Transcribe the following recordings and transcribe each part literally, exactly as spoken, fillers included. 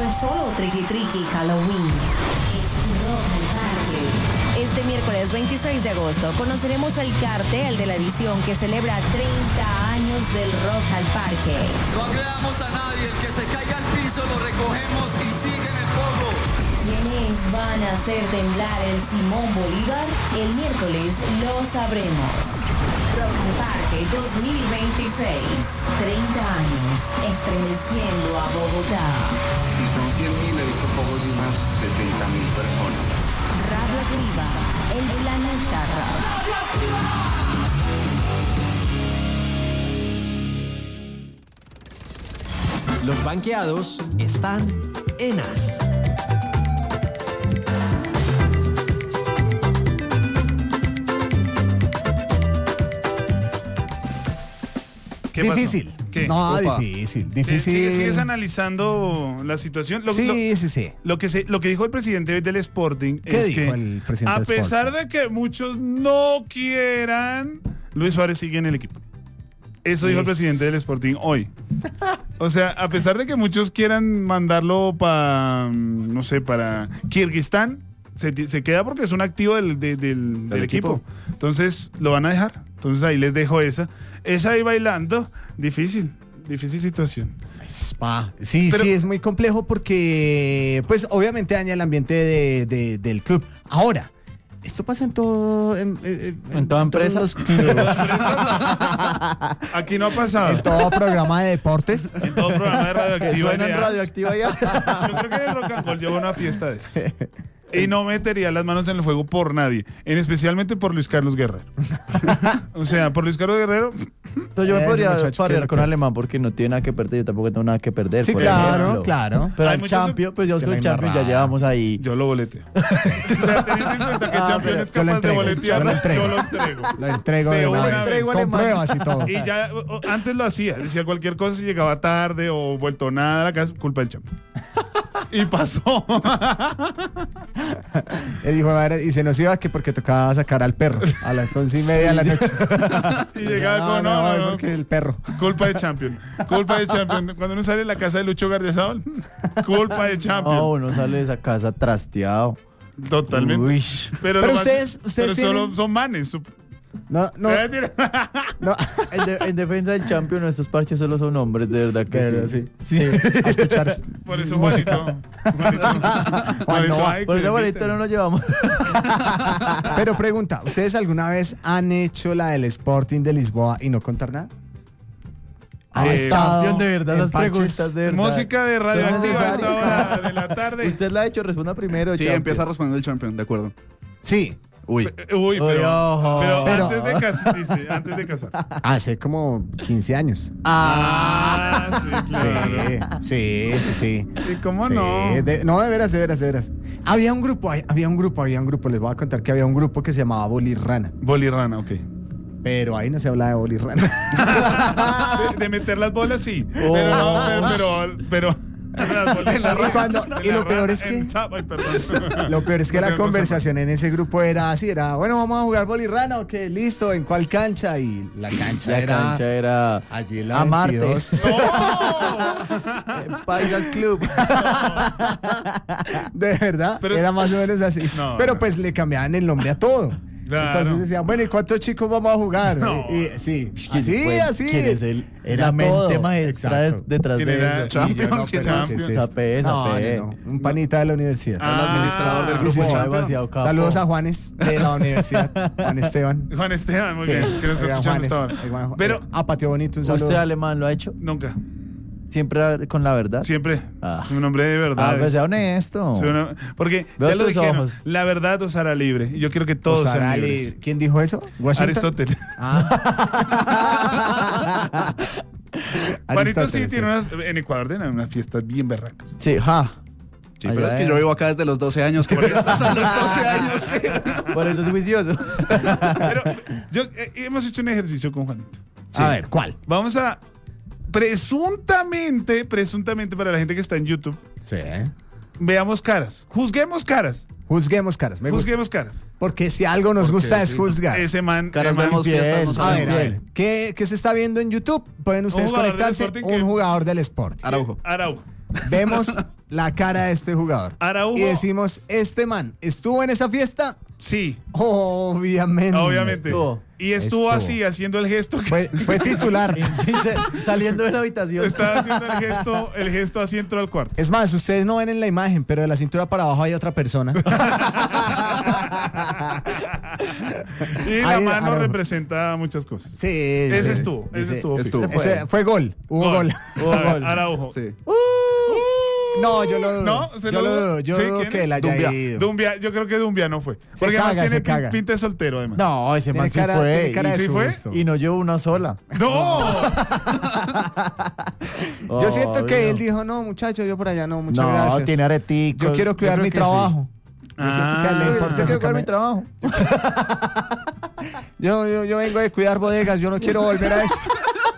es solo triqui triqui Halloween. Es Rock al Parque. Este miércoles veintiséis de agosto conoceremos el cartel de la edición que celebra treinta años del Rock al Parque. No agredamos a nadie, el que se caiga al piso lo recogemos y sigue en el pogo. ¿Quiénes van a hacer temblar el Simón Bolívar? El miércoles lo sabremos. Rock al Parque dos mil veintiséis. treinta años estremeciendo a Bogotá. Si son cien mil, he visto pocos y más de treinta mil personas. Radio Activa, el planeta rock. Los banqueados están en As. ¿Qué difícil. pasó? ¿Qué? No, Opa. difícil, difícil. ¿Sigues, sigues analizando la situación? Lo, sí, lo, sí, sí. Lo que, se, lo que dijo el presidente hoy del Sporting ¿Qué es dijo que el presidente a del pesar Sporting? de que muchos no quieran, Luis Suárez sigue en el equipo. Eso dijo el presidente del Sporting hoy. O sea, a pesar de que muchos quieran mandarlo para, no sé, para Kirguistán, se, se queda porque es un activo del, de, del, del equipo. equipo. Entonces, lo van a dejar. Entonces, ahí les dejo esa. Esa ahí bailando, difícil, difícil situación. Spa. Sí, Pero, sí, es muy complejo porque, pues, obviamente daña el ambiente de, de, del club. Ahora, esto pasa en todo... En, en, en, en toda empresa. Los aquí no ha pasado. En todo programa de deportes. En todo programa de radioactiva. Que suena en radioactiva ya. Yo creo que el Rock and Roll lleva una fiesta de eso. Y no metería las manos en el fuego por nadie, en especialmente por Luis Carlos Guerrero. O sea, por Luis Carlos Guerrero. Pero yo me Ese podría muchacho parear que- con que es- Alemán porque no tiene nada que perder, yo tampoco tengo nada que perder. Sí, por claro, ejemplo. claro. Pero Hay el muchos- Champions, pues yo es que con el la Champions ya embarrada. llevamos ahí. Yo lo boleteo. O sea, teniendo en cuenta que Ah, Champions pero es yo lo capaz de entrego, boletear, yo lo entrego. yo lo entrego. Lo entrego De de una una vez, vez. con pruebas y todo. Y ya o, o, antes lo hacía, decía cualquier cosa, si llegaba tarde o vuelto nada a la casa, culpa del Champions. Y pasó. Él dijo, madre, y se nos iba que porque tocaba sacar al perro a las once y media de la noche. Y llegaba con, no, no, es no, porque el perro. culpa de Champions. Culpa de Champions. Cuando uno sale de la casa de Lucho Gardiazabal, culpa de Champions. Oh, uno sale de esa casa trasteado. Totalmente. Uy. Pero, Pero lo más- ustedes- ustedes pero solo tienen- son manes. sup- No, no, Eh, tira- no. En, de- en defensa del Champions, estos parches solo son hombres, de verdad que Pero sí. sí, sí, a escuchar. Por eso, Juanito. Juanito. Juanito, no, ay, Por que esa le bonita inviten. no nos llevamos. Pero pregunta, ¿ustedes alguna vez han hecho la del Sporting de Lisboa y no contar nada? ¿Han Eh, estado Champions, de verdad, en esas parches? preguntas de verdad. Música de radioactiva a esta hora de la tarde. Usted la ha hecho, responda primero. Sí, Champions. empieza respondiendo el champion, de acuerdo. Sí, Uy. Uy, pero, Uy, ojo. pero, Pero- antes de casar, dice, antes de casar. hace como quince años. Ah, sí, claro. Sí, sí, sí, sí. Sí, ¿cómo Sí, no? de- no, de veras, de veras, de veras. Había un grupo, hay- había un grupo, había un grupo, les voy a contar que había un grupo que se llamaba Bolirrana, Bolirrana, ok. pero ahí no se hablaba de Bolirrana. De, de meter las bolas, sí. Pero no, pero, pero, pero las bolas- Y cuando- en y la lo peor rana, es que- en sapo, ay, perdón. Lo peor es que la Cualquier cosa conversación en ese grupo era así, era, bueno, vamos a jugar Bolirrana, ok, listo, ¿en cuál cancha? Y la cancha La era cancha era allí en la Amarte. veintidós. Eh, Paisas Club. De verdad, Pero era es- más o menos así. No, Pero no. pues le cambiaban el nombre a todo. Claro. Entonces decían, bueno, ¿y cuántos chicos vamos a jugar? No. Y, y- sí, ¿Quién así, fue? así. ¿Quién es el, Era la mente todo. maestra de- Exacto. detrás ¿Quién de era? eso? Y yo no, Champions, pero Champions. ¿qué es esto? Sapé, No, sapé. no, no, un panita de la universidad. Ah, El administrador del sí, grupo sí, Champion. demasiado capo. Saludos a Juanes de la universidad, Juan Esteban. Juan Esteban, muy Sí, bien, que nos está oigan, escuchando Juanes, esta hora. oigan, Pero eh, a Patio Bonito, un saludo. ¿Usted alemán lo ha hecho? nunca, Siempre con la verdad. siempre, Ah. un hombre de verdad. Ah, pues sea honesto. Soy una- porque Veo ya lo tus dijeron, ojos. la verdad os hará libre. Y yo quiero que todos Osara sean Ali- libres. ¿Quién dijo eso? ¿Washington? Aristóteles. Ah. Juanito sí Aristóteles, tiene unas, en Ecuador tienen unas fiestas bien berracas. Sí, ja. Sí, pero Allá es que en- yo vivo acá desde los doce años. ¿Qué fiestas a los doce años? ¿Qué? Por eso es juicioso. Pero yo, eh, hemos hecho un ejercicio con Juanito. A ver, ¿cuál? Vamos a presuntamente, presuntamente para la gente que está en YouTube, Sí. veamos caras, juzguemos caras, Juzguemos caras, me gusta. juzguemos caras. Porque si algo nos Porque gusta es sí. juzgar. Ese man, Caras el man vemos, infiel. fiestas no A ver, sabemos. a ver, ¿qué, ¿qué se está viendo en YouTube? Pueden ustedes jugador del conectarse. Sporting Un que- jugador del Sport. Araujo. Araujo. vemos la cara de este jugador Araujo. y decimos, este man, ¿estuvo en esa fiesta? Sí, Obviamente. obviamente. Estuvo. Y estuvo, Estuvo. así, haciendo el gesto. Que Fue, fue titular. Sí, se- saliendo de la habitación. estaba haciendo el gesto, el gesto así entró al cuarto. Es más, ustedes no ven en la imagen, pero de la cintura para abajo hay otra persona. Y la Ahí, mano Araujo. representa muchas cosas. Sí, Ese sí. estuvo, ese Ese- estuvo. estuvo. fijo. Ese fue gol. Hubo gol. Hubo A ver, gol. Araujo. Sí. No, yo lo dudo. ¿No? ¿Usted yo lo lo duda? dudo. Yo ¿Sí? dudo ¿Quién que es? él haya Dumbia. ido. Dumbia, yo creo que Dumbia no fue. Se Porque además caga, tiene se caga. pin- pinta de soltero, además. No, ese Tiene man sí cara, fue. tiene cara y, de ¿sí fue? susto. y no llevó una sola. ¡No! Yo siento que Obvio. él dijo, no, muchacho, yo por allá no, muchas No, gracias. tiene areticos. Yo quiero cuidar creo mi que trabajo. Yo siento que a él le Ah, importa Sí. Yo quiero sacarme- cuidar mi trabajo. Yo, yo, yo vengo de cuidar bodegas, yo no quiero volver a eso.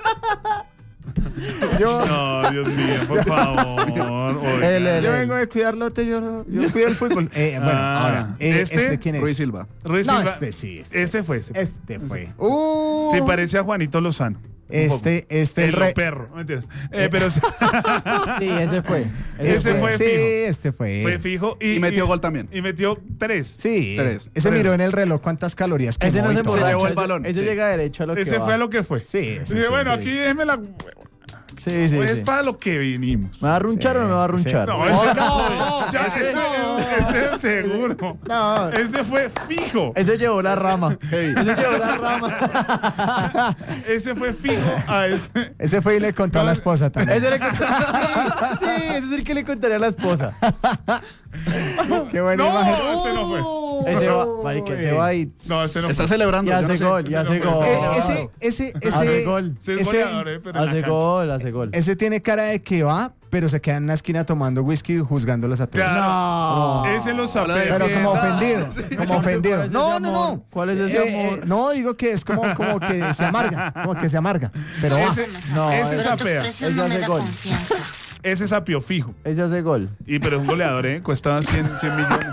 Yo, No, Dios mío, por favor. oiga. Él, él, yo él. vengo de cuidar lote, yo, no- yo cuido el fútbol. Eh, bueno, Ah, ahora, eh, ¿este? este, quién es? Ruiz Silva. Ruiz No, Silva- este sí. Este, Este fue, es- este Este fue. Uh, Sí, parece a Juanito Lozano. un Este, poco. este el re- perro, no mentiras. Eh, pero sí, Sí, ese fue. Ese fue sí, fijo. este fue. fue fijo. Y, Y metió gol también. Y metió tres. Sí, Tres. ese Tres. miró en el reloj cuántas calorías quemó Ese no y se todo. emborracha. emborracha. llevó el ese- balón, Ese sí. llega derecho a lo que Ese va. fue a lo que fue. Sí, ese Dice, sí, bueno, sí. aquí déjeme la. Sí, sí, Pues sí. es para lo que vinimos. ¿Me va a runchar Sí, o no me va a runchar? No, ese no, Ya, ese este, no. este seguro. No. Ese fue fijo. Ese llevó la rama. Hey. Ese llevó la rama. Ese fue fijo a ese. Ese fue y le contó a la esposa también. Ese le cont- sí, sí, ese es el que le contaría a la esposa. Qué buena No, imagen. ese no fue. Ese va, marica, ese va y, No, ese no Está fue. celebrando. y yo no hace sé. gol, y Ese hace no fue. gol. Eh, ese, ese, ese, Hace gol. Sí, es ese- goleador, eh, pero en la Hace cancha. gol, hace gol. ese tiene cara de que va, pero se queda en una esquina tomando whisky y juzgándolos a todos. Claro. Ese lo Habla de sapea. Pero como Fiesta. ofendido, Sí. como ofendido. ¿Cuál es No, ese no, amor? no. ¿Cuál es ese Eh, amor? eh, no, digo que es como, como que se amarga, como que se amarga. Pero va. Ese, No, ese ese- sapea. Ese hace gol. Ese sapio fijo. Ese hace gol. Y pero es un goleador, ¿eh? Cuesta cien, cien millones.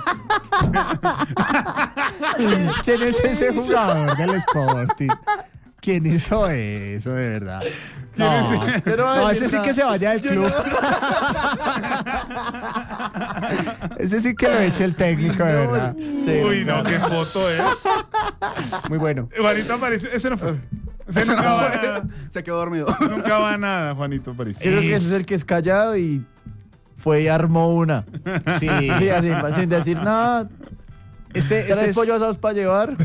¿Quién es ese jugador del Sporting? ¿Quién hizo eso, de verdad? No, Yo no voy a no, decir ese sí nada. que se vaya del club. Ese sí que lo eche el técnico, de verdad. Sí, Uy, no, qué foto, ¿eh? Muy bueno. Juanito apareció. Ese no fue. Ese Ese nunca no va a fue. nada. Se quedó dormido. Nunca va a nada, Juanito apareció. Yo creo que ese es el que es callado y fue y armó una. Sí. Sí, así, sin decir nada. Este, este, ¿Tres es- pollos asados para llevar?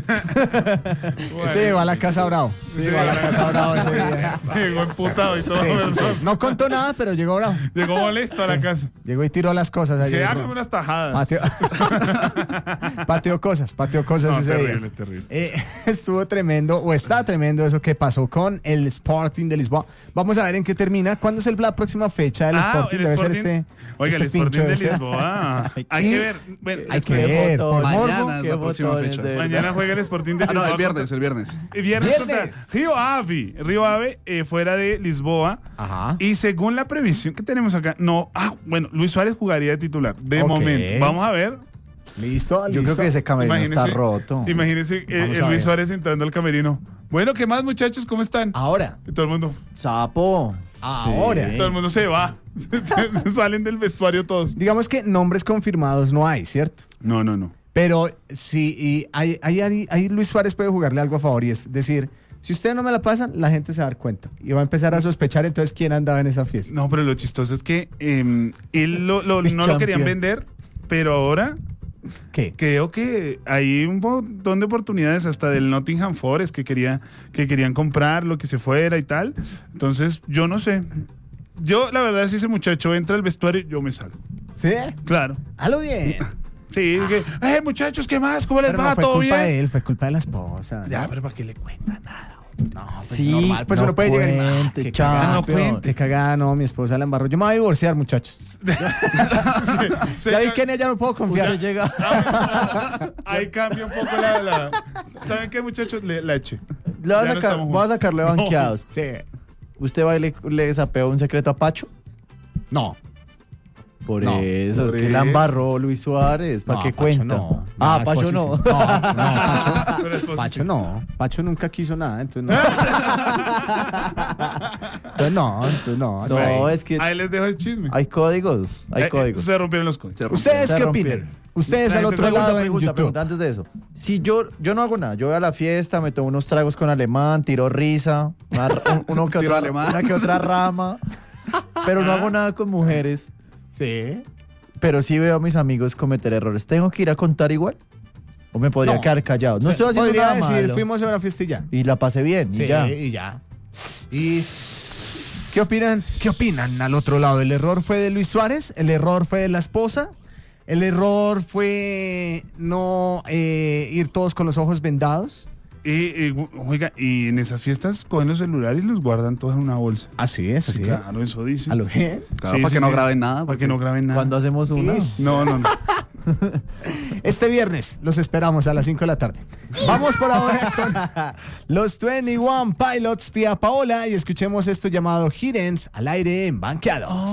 este llegó a la Casa Bravo. Este llegó a la Casa Bravo ese día. Llegó emputado y todo. Sí, sí, sí. ¿verdad? No contó nada, pero llegó bravo. Llegó molesto a la casa. Llegó y tiró las cosas Sí, ayer. hágame unas tajadas. Pateó, pateó cosas, pateó cosas No, ese terrible, día. terrible. Eh, estuvo tremendo, o está tremendo eso que pasó con el Sporting de Lisboa. Vamos a ver en qué termina. ¿Cuándo es el- la próxima fecha del Ah, Sporting? el Debe Sporting- ser este. Oiga, el este Sporting pincho de debe ser. Lisboa. Hay Y- que ver. Bueno, Hay es que que ver, por botón. Mañana morbo. es Qué la próxima botones, fecha. de verdad. mañana juega el Sporting de Ah, Lisboa. no, el contra- viernes, el viernes. El viernes contra Viernes. Río Ave. Río Ave eh, fuera de Lisboa. Ajá. Y según la previsión que tenemos acá, no. Ah, bueno, Luis Suárez jugaría de titular. De Ok. momento. Vamos a ver. Listo, Yo creo listo. que ese camerino está roto. Imagínense eh, Vamos el a Luis ver. Suárez entrando al camerino. Bueno, ¿qué más, muchachos? ¿Cómo están? Ahora, Y todo el mundo, Sapo. ahora. todo el mundo se va. Se, se salen del vestuario todos. Digamos que nombres confirmados no hay, ¿cierto? No, no, no. Pero sí, y ahí, ahí, ahí- ahí Luis Suárez puede jugarle algo a favor y es decir, si ustedes no me la pasan, la gente se va a dar cuenta y va a empezar a sospechar entonces quién andaba en esa fiesta. No, pero lo chistoso es que eh, él lo, lo- Luis no lo querían Champion. vender, pero ahora ¿Qué? creo que hay un montón de oportunidades hasta del Nottingham Forest que, quería, que querían comprar lo que se fuera y tal. Entonces, yo no sé. Yo, la verdad, si ese muchacho entra al vestuario, yo me salgo. ¿Sí? Claro. Halo bien. Sí, que, eh, muchachos, ¿qué más? ¿Cómo les Pero va? no fue ¿Todo culpa bien? de él, fue culpa de la esposa. Ya, ¿no? pero ¿para qué le cuenta nada? No, pues Sí, normal. Pues no uno puede llegar y ah, cuente, qué chao, cagada, no cuente. qué cagada, no, mi esposa la embarró. Yo me voy a divorciar, muchachos. Ya vi que en ella no puedo confiar. Usted llega. Ahí cambia un poco la... la- ¿Saben qué, muchachos? Le, la eche. Le voy a Ya no sacar, estamos voy a juntos. sacarle No. banqueados. Sí. ¿Usted va y le, le sapeó un secreto a Pacho? No. Por No, eso, por es que la eso. embarró Luis Suárez. ¿Para No, qué Pacho, cuenta? No, Ah, No, Pacho Esposito no. sí. No, no, Pacho. Pero es Pacho posible. no. Pacho nunca quiso nada, entonces no. Entonces no, entonces no. No, hasta ahí. es que Ahí les dejo el chisme. hay códigos. Hay Eh, eh, códigos. Se rompieron los códigos. Se rompió. ¿Ustedes Se qué rompieron. opinan? Ustedes La al gente otro pregunta, lado en Pregunta, YouTube. pregunta, antes de eso. Si yo, yo no hago nada, yo voy a la fiesta, me tomo unos tragos con alemán, tiro risa, una, un- uno que Tiro otra, alemán. una que otra rama, pero no hago nada con mujeres. Sí. Pero sí veo a mis amigos cometer errores. ¿Tengo que ir a contar igual? ¿O me podría No. quedar callado? No estoy haciendo Podría nada decir, malo. fuimos a una fiesta y ya. Y la pasé bien, Sí, y ya. y ya. ¿Y qué opinan? ¿Qué opinan al otro lado? ¿El error fue de Luis Suárez? ¿El error fue de la esposa? ¿El error fue no eh, ir todos con los ojos vendados? Y, y, oiga, y en esas fiestas cogen los celulares y los guardan todos en una bolsa. Así es, así es. Claro, eso dice. A lo bien. Claro, Sí, para sí, que no sí. graben nada. Para que no graben nada. Cuando hacemos una. Is- No, no, no. Este viernes los esperamos a las cinco de la tarde. Vamos por ahora con los veintiuno Pilots, tía Paola, y escuchemos esto llamado Hidden al aire en Banqueados.